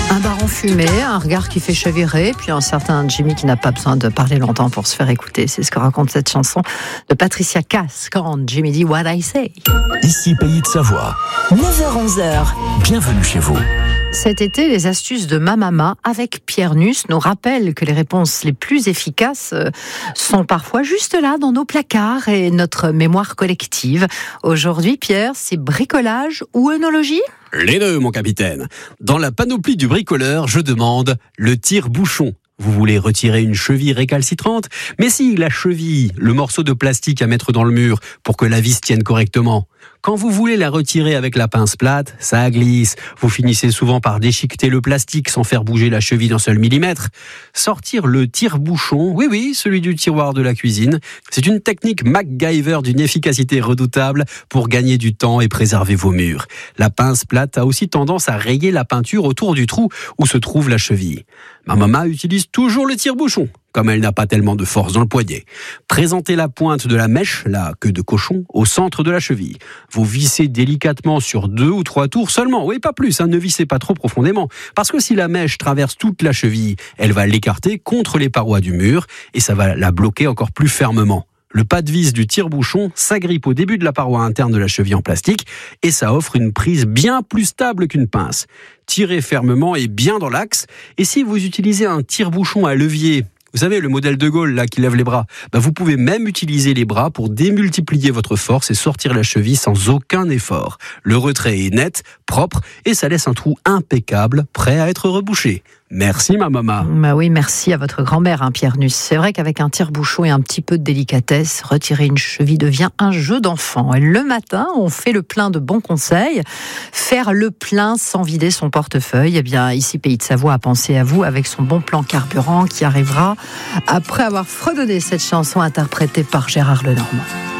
Un baron fumé, un regard qui fait chavirer, puis un certain Jimmy qui n'a pas besoin de parler longtemps pour se faire écouter. C'est ce que raconte cette chanson de Patricia Cass quand Jimmy dit What I Say. Ici Pays de Savoie. 9h-11h. Bienvenue chez vous. Cet été, les astuces de Mamama avec Pierre Nuss nous rappellent que les réponses les plus efficaces sont parfois juste là dans nos placards et notre mémoire collective. Aujourd'hui, Pierre, c'est bricolage ou œnologie ? Les deux, mon capitaine. Dans la panoplie du bricoleur, je demande le tire-bouchon. Vous voulez retirer une cheville récalcitrante ? Mais si, la cheville, le morceau de plastique à mettre dans le mur pour que la vis tienne correctement. Quand vous voulez la retirer avec la pince plate, ça glisse. Vous finissez souvent par déchiqueter le plastique sans faire bouger la cheville d'un seul millimètre. Sortir le tire-bouchon, oui, celui du tiroir de la cuisine, c'est une technique MacGyver d'une efficacité redoutable pour gagner du temps et préserver vos murs. La pince plate a aussi tendance à rayer la peinture autour du trou où se trouve la cheville. Ma maman utilise toujours le tire-bouchon, comme elle n'a pas tellement de force dans le poignet. Présentez la pointe de la mèche, la queue de cochon, au centre de la cheville. Vous vissez délicatement sur 2 ou 3 tours seulement, oui pas plus, ne vissez pas trop profondément, parce que si la mèche traverse toute la cheville, elle va l'écarter contre les parois du mur et ça va la bloquer encore plus fermement. Le pas de vis du tire-bouchon s'agrippe au début de la paroi interne de la cheville en plastique et ça offre une prise bien plus stable qu'une pince. Tirez fermement et bien dans l'axe. Et si vous utilisez un tire-bouchon à levier, vous savez, le modèle de Gaulle là qui lève les bras, vous pouvez même utiliser les bras pour démultiplier votre force et sortir la cheville sans aucun effort. Le retrait est net, propre et ça laisse un trou impeccable, prêt à être rebouché. Merci ma maman. Bah oui, merci à votre grand-mère, Pierre Nuss. C'est vrai qu'avec un tire-bouchon et un petit peu de délicatesse, retirer une cheville devient un jeu d'enfant. Et le matin, on fait le plein de bons conseils. Faire le plein sans vider son portefeuille. Eh bien, ici, Pays de Savoie a pensé à vous avec son bon plan carburant qui arrivera après avoir fredonné cette chanson interprétée par Gérard Lenormand.